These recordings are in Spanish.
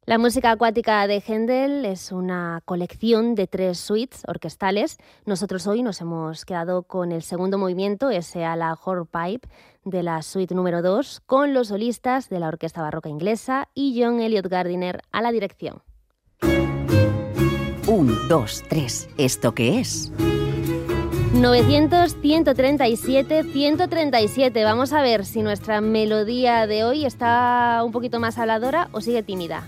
La música acuática de Händel es una colección de 3 suites orquestales. Nosotros hoy nos hemos quedado con el segundo movimiento, ese a la Hornpipe de la suite número 2, con los solistas de la Orquesta Barroca Inglesa y John Eliot Gardiner a la dirección. 1, 2, 3. ¿Esto qué es? 900, 137, 137. Vamos a ver si nuestra melodía de hoy está un poquito más habladora o sigue tímida.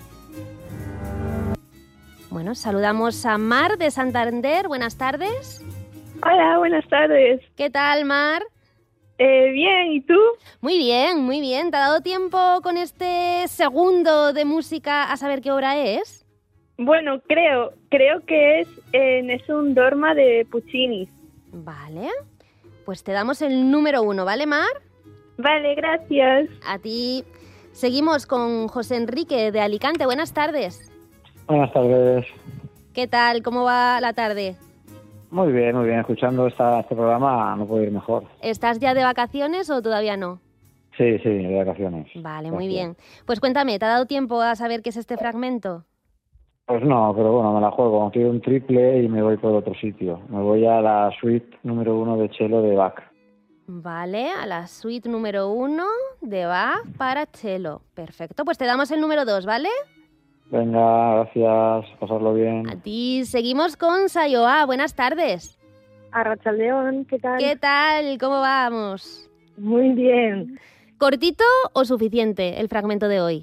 Bueno, saludamos a Mar de Santander. Buenas tardes. Hola, buenas tardes. ¿Qué tal, Mar? Bien, ¿y tú? Muy bien, muy bien. ¿Te ha dado tiempo con este segundo de música a saber qué obra es? Bueno, creo que es Nessun Dorma de Puccini. Vale, pues te damos el número 1, ¿vale, Mar? Vale, gracias. A ti. Seguimos con José Enrique de Alicante. Buenas tardes. Buenas tardes. ¿Qué tal? ¿Cómo va la tarde? Muy bien, escuchando este programa no puedo ir mejor. ¿Estás ya de vacaciones o todavía no? Sí, de vacaciones. Vale, Gracias. muy bien. Pues cuéntame, ¿te ha dado tiempo a saber qué es este fragmento? Pues no, pero bueno, me la juego. Quiero un triple y me voy por otro sitio. Me voy a la suite número 1 de cello de Bach. Vale, a la suite número 1 de Bach para cello. Perfecto, pues te damos el número 2, ¿vale? Venga, gracias. Pasarlo bien. A ti. Seguimos con Sayoa. Buenas tardes. Arratsaldeon, ¿qué tal? ¿Qué tal? ¿Cómo vamos? Muy bien. ¿Cortito o suficiente el fragmento de hoy?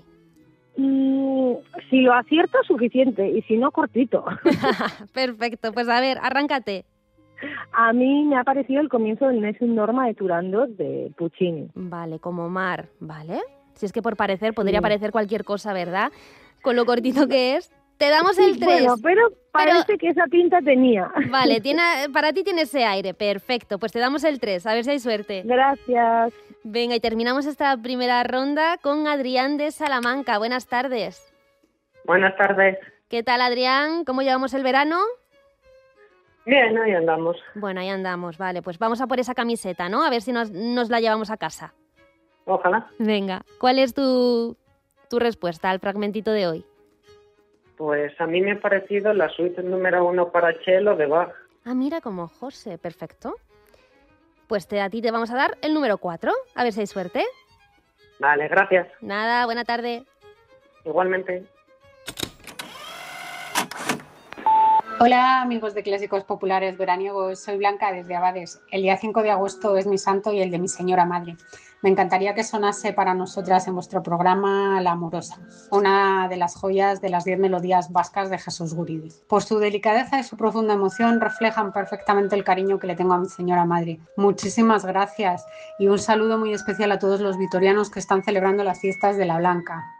Si lo acierto, suficiente, y si no, cortito. Perfecto, pues a ver, arráncate. A mí me ha parecido el comienzo del Nessun Dorma de Turandot de Puccini. Vale, como Mar, ¿vale? Si es que por parecer, podría parecer cualquier cosa, ¿verdad? Con lo cortito que es. Te damos el 3. Bueno, pero parece que esa pinta tenía. Vale, para ti tiene ese aire, perfecto. Pues te damos el 3, a ver si hay suerte. Gracias. Venga, y terminamos esta primera ronda con Adrián de Salamanca. Buenas tardes. Buenas tardes. ¿Qué tal, Adrián? ¿Cómo llevamos el verano? Bien, ahí andamos. Bueno, ahí andamos, vale. Pues vamos a por esa camiseta, ¿no? A ver si nos la llevamos a casa. Ojalá. Venga, ¿cuál es tu respuesta al fragmentito de hoy? Pues a mí me ha parecido la suite número 1 para cello de Bach. Ah, mira, como José, perfecto. Pues a ti te vamos a dar el número 4, a ver si hay suerte. Vale, gracias. Nada, buena tarde. Igualmente. Hola amigos de Clásicos Populares Veraniegos, soy Blanca desde Abades. El día 5 de agosto es mi santo y el de mi señora madre. Me encantaría que sonase para nosotras en vuestro programa La Amorosa, una de las joyas de las 10 melodías vascas de Jesús Guridi. Por su delicadeza y su profunda emoción reflejan perfectamente el cariño que le tengo a mi señora madre. Muchísimas gracias y un saludo muy especial a todos los vitorianos que están celebrando las fiestas de la Blanca.